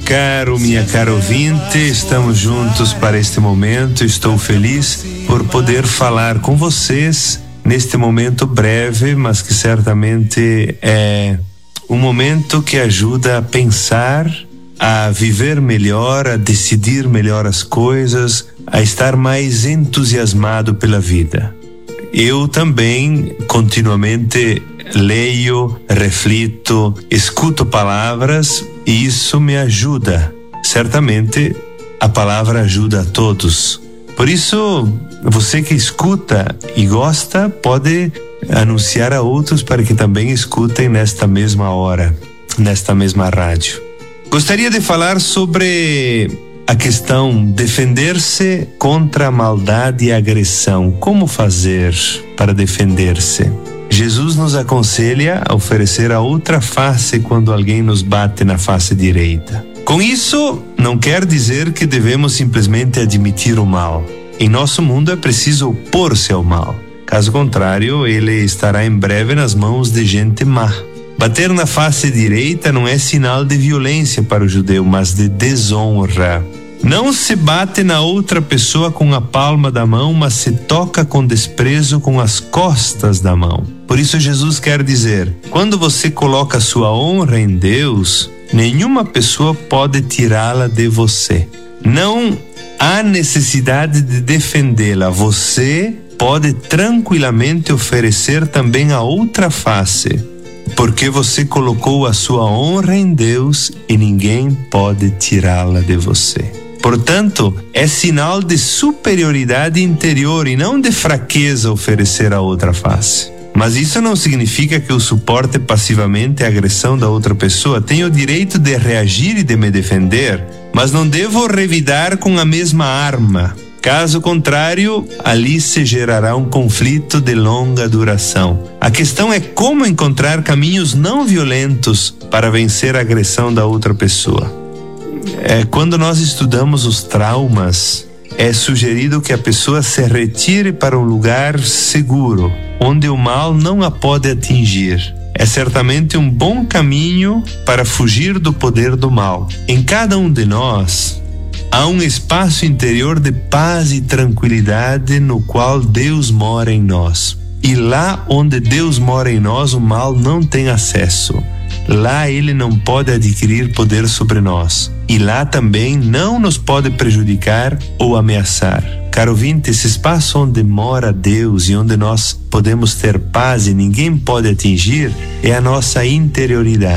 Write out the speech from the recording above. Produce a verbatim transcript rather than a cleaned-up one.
caro, minha cara ouvinte, estamos juntos para este momento. Estou feliz por poder falar com vocês neste momento breve, mas que certamente é um momento que ajuda a pensar, a viver melhor, a decidir melhor as coisas, a estar mais entusiasmado pela vida. Eu também continuamente leio, reflito, escuto palavras e isso me ajuda. Certamente a palavra ajuda a todos. Por isso, você que escuta e gosta pode anunciar a outros para que também escutem nesta mesma hora, nesta mesma rádio. Gostaria de falar sobre a questão defender-se contra a maldade e a agressão. Como fazer para defender-se? Jesus nos aconselha a oferecer a outra face quando alguém nos bate na face direita. Com isso, não quer dizer que devemos simplesmente admitir o mal. Em nosso mundo é preciso opor-se ao mal. Caso contrário, ele estará em breve nas mãos de gente má. Bater na face direita não é sinal de violência para o judeu, mas de desonra. Não se bate na outra pessoa com a palma da mão, mas se toca com desprezo com as costas da mão. Por isso Jesus quer dizer, quando você coloca sua honra em Deus, nenhuma pessoa pode tirá-la de você. Não há necessidade de defendê-la. Você pode tranquilamente oferecer também a outra face, porque você colocou a sua honra em Deus e ninguém pode tirá-la de você. Portanto, é sinal de superioridade interior e não de fraqueza oferecer a outra face. Mas isso não significa que eu suporte passivamente a agressão da outra pessoa. Tenho o direito de reagir e de me defender, mas não devo revidar com a mesma arma. Caso contrário, ali se gerará um conflito de longa duração. A questão é como encontrar caminhos não violentos para vencer a agressão da outra pessoa. É, quando nós estudamos os traumas, é sugerido que a pessoa se retire para um lugar seguro, onde o mal não a pode atingir. É certamente um bom caminho para fugir do poder do mal. Em cada um de nós, há um espaço interior de paz e tranquilidade no qual Deus mora em nós. E lá onde Deus mora em nós, o mal não tem acesso. Lá ele não pode adquirir poder sobre nós. E lá também não nos pode prejudicar ou ameaçar. Caro ouvinte, esse espaço onde mora Deus e onde nós podemos ter paz e ninguém pode atingir é a nossa interioridade.